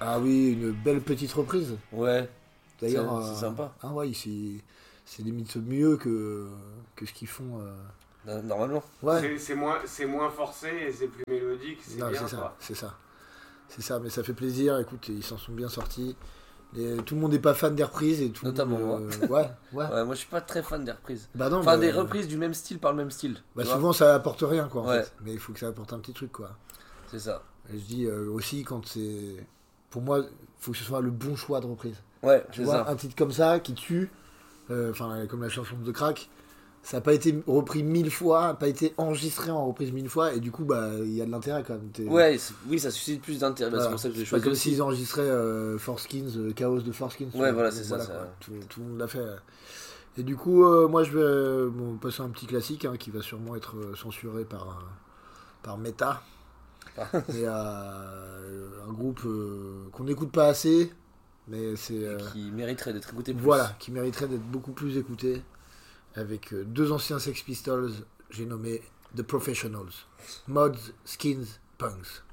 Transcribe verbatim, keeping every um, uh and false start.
Ah oui, une belle petite reprise. Ouais. D'ailleurs, c'est, euh, c'est sympa. Ah ouais, c'est, c'est limite mieux que, que ce qu'ils font. euh. Normalement. Ouais. C'est, c'est, moins, c'est moins forcé et c'est plus mélodique, c'est non, bien c'est ça, quoi. c'est ça. C'est ça, mais ça fait plaisir. Écoute, ils s'en sont bien sortis. Les, tout le monde n'est pas fan des reprises et tout. Notamment le monde, euh, ouais, ouais. Ouais, moi je suis pas très fan des reprises. Bah non, Enfin, bah, des reprises du même style par le même style. Bah tu souvent vois. ça apporte rien quoi en Ouais. fait. Mais il faut que ça apporte un petit truc quoi. C'est ça. Et je dis euh, aussi quand c'est. Pour moi, il faut que ce soit le bon choix de reprise. Ouais, Tu c'est vois, ça. un titre comme ça qui tue, enfin euh, comme la chanson de The Crack, ça n'a pas été repris mille fois, pas été enregistré en reprise mille fois, et du coup, bah il y a de l'intérêt quand même. T'es... Ouais, oui, ça suscite plus d'intérêt. Bah, Voilà. c'est pour ça que j'ai C'est pas choisi comme aussi. s'ils enregistraient euh, Four Skins, euh, Chaos de Four Skins. Ouais, voilà, Donc, c'est ça, ça. quoi. Tout, tout le monde l'a fait. Et du coup, euh, moi je vais euh, bon, passer un petit classique hein, qui va sûrement être euh, censuré par, euh, par Meta. Et euh, un groupe euh, qu'on n'écoute pas assez, mais c'est. Euh, Qui mériterait d'être écouté plus. Voilà, qui mériterait d'être beaucoup plus écouté. Avec euh, deux anciens Sex Pistols, j'ai nommé The Professionals. Mods, Skins, Punks.